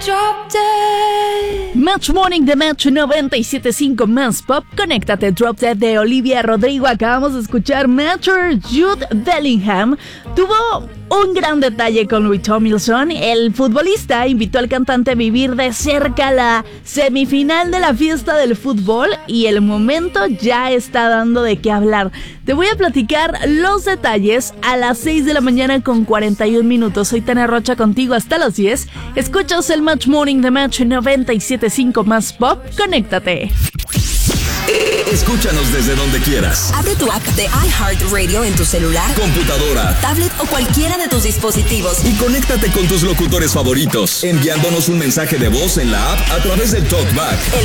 Drop Dead. Match Morning de Match 97.5 Más Pop. Conéctate, Drop Dead de Olivia Rodrigo. Acabamos de escuchar Matter. Jude Bellingham tuvo un gran detalle con Louis Tomlinson. El futbolista invitó al cantante a vivir de cerca la semifinal de la fiesta del fútbol y el momento ya está dando de qué hablar. Te voy a platicar los detalles a las 6 de la mañana con 41 minutos. Soy Tania Rocha contigo hasta las 10. Escuchas el Match Morning de Match 97.5 Más Pop. Conéctate. Escúchanos desde donde quieras. Abre tu app de iHeartRadio en tu celular, Computadora, tablet o cualquiera de tus dispositivos. y conéctate con tus locutores favoritos, enviándonos un mensaje de voz en la app a través del TalkBack.